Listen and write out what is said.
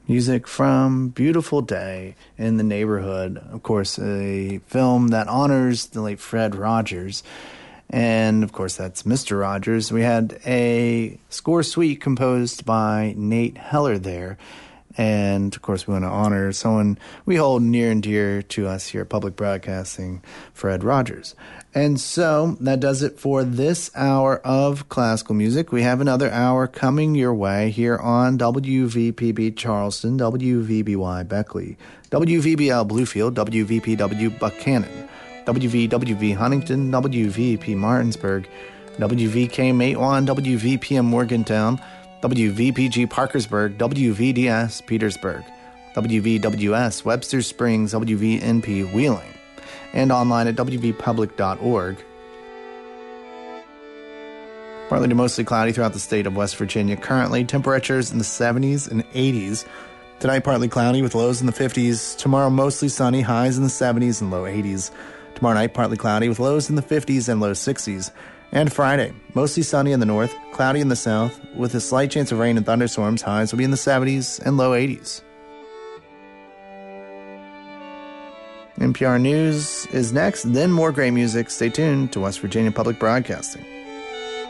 Music from Beautiful Day in the Neighborhood. Of course, a film that honors the late Fred Rogers. And, of course, that's Mr. Rogers. We had a score suite composed by Nate Heller there. And, of course, we want to honor someone we hold near and dear to us here at Public Broadcasting, Fred Rogers. And so that does it for this hour of classical music. We have another hour coming your way here on WVPB Charleston, WVBY Beckley, WVBL Bluefield, WVPW Buchanan, WVWV Huntington, WVP Martinsburg, WVK Matewan, WVPM Morgantown, WVPG Parkersburg, WVDS Petersburg, WVWS Webster Springs, WVNP Wheeling, and online at wvpublic.org. Partly to mostly cloudy throughout the state of West Virginia. Currently, temperatures in the 70s and 80s. Tonight, partly cloudy with lows in the 50s. Tomorrow, mostly sunny, highs in the 70s and low 80s. Tomorrow night, partly cloudy with lows in the 50s and low 60s. And Friday, mostly sunny in the north, cloudy in the south, with a slight chance of rain and thunderstorms. Highs will be in the 70s and low 80s. NPR News is next, then more great music. Stay tuned to West Virginia Public Broadcasting.